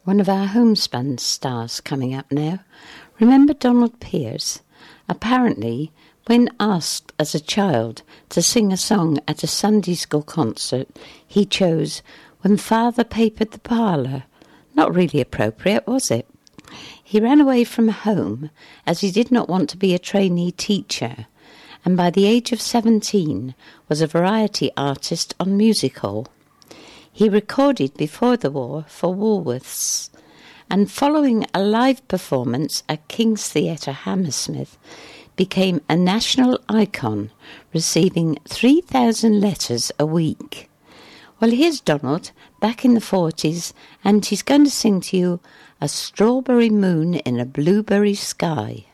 One of our homespun stars coming up now. Remember Donald Pierce? Apparently, when asked as a child to sing a song at a Sunday school concert, he chose When Father Papered the Parlour. Not really appropriate, was it? He ran away from home as he did not want to be a trainee teacher, and by the age of 17 was a variety artist on Music Hall. He recorded before the war for Woolworths, and following a live performance at King's Theatre Hammersmith, became a national icon, receiving 3,000 letters a week. Well, here's Donald, back in the 40s, and he's going to sing to you A Strawberry Moon in a Blueberry Sky.